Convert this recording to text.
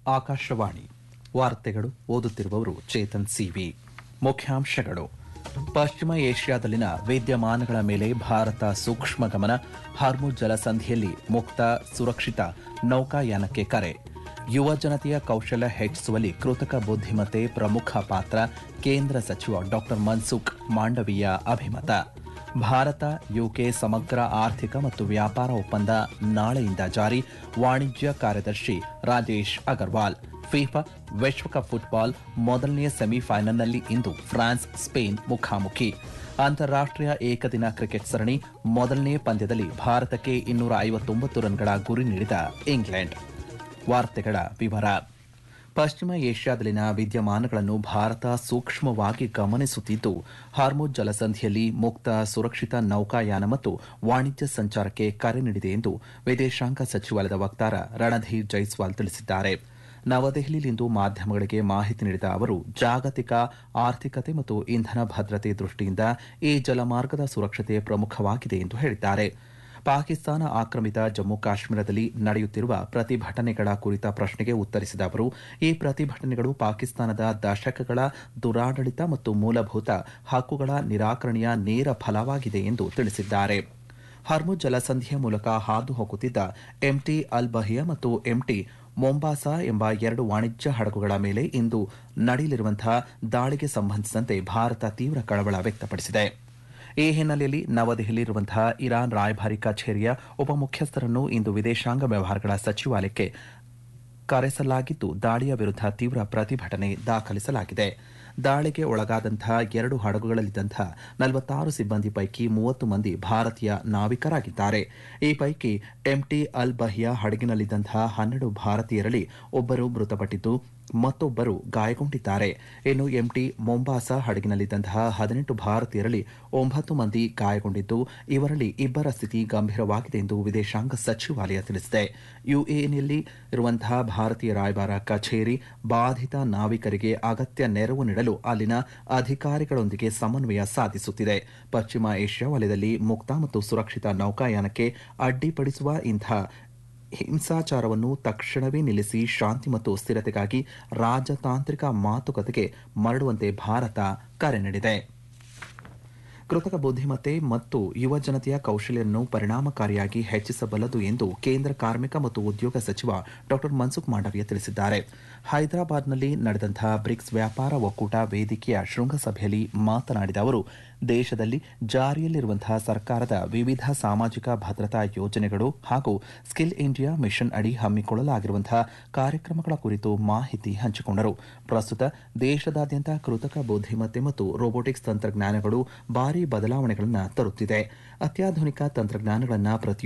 ಆಕಾಶವಾಣಿ ವಾರ್ತೆಗಳು ಓದುತ್ತಿರುವವರು ಚೇತನ್ ಸಿವಿ. ಮುಖ್ಯಾಂಶಗಳು: ಪಶ್ಚಿಮ ಏಷ್ಯಾದಲ್ಲಿನ ವಿದ್ಯಮಾನಗಳ ಮೇಲೆ ಭಾರತ ಸೂಕ್ಷ್ಮ ಗಮನ. ಹಾರ್ಮುಜ್ ಜಲಸಂಧಿಯಲ್ಲಿ ಮುಕ್ತ, ಸುರಕ್ಷಿತ ನೌಕಾಯಾನಕ್ಕೆ ಕರೆ. ಯುವ ಜನತೆಯ ಕೌಶಲ್ಯ ಹೆಚ್ಚಿಸುವಲ್ಲಿ ಕೃತಕ ಬುದ್ಧಿಮತ್ತೆ ಪ್ರಮುಖ ಪಾತ್ರ. ಕೇಂದ್ರ ಸಚಿವ ಡಾ ಮನ್ಸುಖ್ ಮಾಂಡವೀಯ ಅಭಿಮತ. ಭಾರತ ಯುಕೆ ಸಮಗ್ರ ಆರ್ಥಿಕ ಮತ್ತು ವ್ಯಾಪಾರ ಒಪ್ಪಂದ ನಾಳೆಯಿಂದ ಜಾರಿ. ವಾಣಿಜ್ಯ ಕಾರ್ಯದರ್ಶಿ ರಾಜೇಶ್ ಅಗರ್ವಾಲ್. ಫಿಫಾ ವಿಶ್ವಕಪ್ ಫುಟ್ಬಾಲ್ ಮೊದಲನೇ ಸೆಮಿಫೈನಲ್ನಲ್ಲಿ ಇಂದು ಫ್ರಾನ್ಸ್ ಸ್ಪೇನ್ ಮುಖಾಮುಖಿ. ಅಂತಾರಾಷ್ಟೀಯ ಏಕದಿನ ಕ್ರಿಕೆಟ್ ಸರಣಿ ಮೊದಲನೇ ಪಂದ್ಯದಲ್ಲಿ ಭಾರತಕ್ಕೆ 259 ರನ್ಗಳ ಗುರಿ ನೀಡಿದ ಇಂಗ್ಲೆಂಡ್. ವಾರ್ತೆಗಳ ವಿವರ. ಪಶ್ಚಿಮ ಏಷ್ಯಾದಲ್ಲಿನ ವಿದ್ಯಮಾನಗಳನ್ನು ಭಾರತ ಸೂಕ್ಷ್ಮವಾಗಿ ಗಮನಿಸುತ್ತಿದ್ದು, ಹಾರ್ಮುಜ್ ಜಲಸಂಧಿಯಲ್ಲಿ ಮುಕ್ತ, ಸುರಕ್ಷಿತ ನೌಕಾಯಾನ ಮತ್ತು ವಾಣಿಜ್ಯ ಸಂಚಾರಕ್ಕೆ ಕರೆ ನೀಡಿದೆ ಎಂದು ವಿದೇಶಾಂಗ ಸಚಿವಾಲಯದ ವಕ್ತಾರ ರಣಧೀರ್ ಜೈಸ್ವಾಲ್ ತಿಳಿಸಿದ್ದಾರೆ. ನವದೆಹಲಿಯಲ್ಲಿಂದು ಮಾಧ್ಯಮಗಳಿಗೆ ಮಾಹಿತಿ ನೀಡಿದ ಅವರು, ಜಾಗತಿಕ ಆರ್ಥಿಕತೆ ಮತ್ತು ಇಂಧನ ಭದ್ರತೆ ದೃಷ್ಟಿಯಿಂದ ಈ ಜಲಮಾರ್ಗದ ಸುರಕ್ಷತೆ ಪ್ರಮುಖವಾಗಿದೆ ಎಂದು ಹೇಳಿದ್ದಾರೆ. ಪಾಕಿಸ್ತಾನ ಆಕ್ರಮಿತ ಜಮ್ಮು ಕಾಶ್ಮೀರದಲ್ಲಿ ನಡೆಯುತ್ತಿರುವ ಪ್ರತಿಭಟನೆಗಳ ಕುರಿತ ಪ್ರಶ್ನೆಗೆ ಉತ್ತರಿಸಿದ ಅವರು, ಈ ಪ್ರತಿಭಟನೆಗಳು ಪಾಕಿಸ್ತಾನದ ದಶಕಗಳ ದುರಾಡಳಿತ ಮತ್ತು ಮೂಲಭೂತ ಹಕ್ಕುಗಳ ನಿರಾಕರಣೆಯ ನೇರ ಫಲವಾಗಿದೆ ಎಂದು ತಿಳಿಸಿದ್ದಾರೆ. ಹರ್ಮುಜ್ ಜಲಸಂಧಿಯ ಮೂಲಕ ಹಾದು ಹೋಗುತ್ತಿದ್ದ ಎಂಟಿ ಅಲ್ ಬಹಿಯಾ ಮತ್ತು ಎಂಟಿ ಮೊಂಬಾಸಾ ಎಂಬ 2 ವಾಣಿಜ್ಯ ಹಡಗುಗಳ ಮೇಲೆ ಇಂದು ನಡೆಯಲಿರುವಂತಹ ದಾಳಿಗೆ ಸಂಬಂಧಿಸಿದಂತೆ ಭಾರತ ತೀವ್ರ ಕಳವಳ ವ್ಯಕ್ತಪಡಿಸಿದೆ. ಈ ಹಿನ್ನೆಲೆಯಲ್ಲಿ ನವದೆಹಲಿಯಲ್ಲಿರುವಂತಹ ಇರಾನ್ ರಾಯಭಾರಿ ಕಚೇರಿಯ ಉಪಮುಖ್ಯಸ್ಥರನ್ನು ಇಂದು ವಿದೇಶಾಂಗ ವ್ಯವಹಾರಗಳ ಸಚಿವಾಲಯಕ್ಕೆ ಕರೆಸಲಾಗಿದ್ದು, ದಾಳಿಯ ವಿರುದ್ಧ ತೀವ್ರ ಪ್ರತಿಭಟನೆ ದಾಖಲಿಸಲಾಗಿದೆ. ದಾಳಿಗೆ ಒಳಗಾದಂತಹ 2 ಹಡಗುಗಳಲ್ಲಿದ್ದಂತಹ 46 ಸಿಬ್ಬಂದಿ ಪೈಕಿ 30 ಮಂದಿ ಭಾರತೀಯ ನಾವಿಕರಾಗಿದ್ದಾರೆ. ಈ ಪೈಕಿ ಎಂಟಿ ಅಲ್ ಬಹಿಯಾ ಹಡಗಿನಲ್ಲಿದ್ದಂತಹ 12 ಭಾರತೀಯರಲ್ಲಿ ಒಬ್ಬರು ಮೃತಪಟ್ಟಿದ್ದು, ಮತ್ತೊಬ್ಬರು ಗಾಯಗೊಂಡಿದ್ದಾರೆ. ಇನ್ನು ಎಂಟಿ ಮೊಂಬಾಸಾ ಹಡಗಿನಲ್ಲಿದ್ದಂತಹ 18 ಭಾರತೀಯರಲ್ಲಿ 9 ಮಂದಿ ಗಾಯಗೊಂಡಿದ್ದು, ಇವರಲ್ಲಿ 2 ಸ್ಥಿತಿ ಗಂಭೀರವಾಗಿದೆ ಎಂದು ವಿದೇಶಾಂಗ ಸಚಿವಾಲಯ ತಿಳಿಸಿದೆ. ಯುಎಇನಲ್ಲಿ ಇರುವಂತಹ ಭಾರತೀಯ ರಾಯಭಾರ ಕಚೇರಿ ಬಾಧಿತ ನಾವಿಕರಿಗೆ ಅಗತ್ಯ ನೆರವು ನೀಡಲು ಅಲ್ಲಿನ ಅಧಿಕಾರಿಗಳೊಂದಿಗೆ ಸಮನ್ವಯ ಸಾಧಿಸುತ್ತಿದೆ. ಪಶ್ಚಿಮ ಏಷ್ಯಾ ವಲಯದಲ್ಲಿ ಮುಕ್ತ ಮತ್ತು ಸುರಕ್ಷಿತ ನೌಕಾಯಾನಕ್ಕೆ ಅಡ್ಡಿಪಡಿಸುವ ಇಂಥ ಹಿಂಸಾಚಾರವನ್ನು ತಕ್ಷಣವೇ ನಿಲ್ಲಿಸಿ ಶಾಂತಿ ಮತ್ತು ಸ್ಥಿರತೆಗಾಗಿ ರಾಜತಾಂತ್ರಿಕ ಮಾತುಕತೆಗೆ ಮರಳುವಂತೆ ಭಾರತ ಕರೆ ನೀಡಿದೆ. ಕೃತಕ ಬುದ್ಧಿಮತ್ತೆ ಮತ್ತು ಯುವ ಜನತೆಯ ಕೌಶಲ್ಯವನ್ನು ಪರಿಣಾಮಕಾರಿಯಾಗಿ ಹೆಚ್ಚಿಸಬಲ್ಲದು ಎಂದು ಕೇಂದ್ರ ಕಾರ್ಮಿಕ ಮತ್ತು ಉದ್ಯೋಗ ಸಚಿವ ಡಾ ಮನ್ಸುಖ್ ಮಾಂಡವೀಯ ತಿಳಿಸಿದ್ದಾರೆ. ಹೈದರಾಬಾದ್ನಲ್ಲಿ ನಡೆದಂತಹ ಬ್ರಿಕ್ಸ್ ವ್ಯಾಪಾರ ಒಕ್ಕೂಟ ವೇದಿಕೆಯ ಶೃಂಗಸಭೆಯಲ್ಲಿ ಮಾತನಾಡಿದ ಅವರು, ದೇಶದಲ್ಲಿ ಜಾರಿಯಲ್ಲಿರುವಂತಹ ಸರ್ಕಾರದ ವಿವಿಧ ಸಾಮಾಜಿಕ ಭದ್ರತಾ ಯೋಜನೆಗಳು ಹಾಗೂ ಸ್ಕಿಲ್ ಇಂಡಿಯಾ ಮಿಷನ್ ಅಡಿ ಹಮ್ಮಿಕೊಳ್ಳಲಾಗಿರುವಂತಹ ಕಾರ್ಯಕ್ರಮಗಳ ಕುರಿತು ಮಾಹಿತಿ ಹಂಚಿಕೊಂಡರು. ಪ್ರಸ್ತುತ ದೇಶದಾದ್ಯಂತ ಕೃತಕ ಬುದ್ಧಿಮತ್ತೆ ಮತ್ತು ರೋಬೋಟಿಕ್ಸ್ ತಂತ್ರಜ್ಞಾನಗಳು ಭಾರೀ ಬದಲಾವಣೆಗಳನ್ನು ತರುತ್ತಿದೆ. ಅತ್ಯಾಧುನಿಕ ತಂತ್ರಜ್ಞಾನಗಳನ್ನು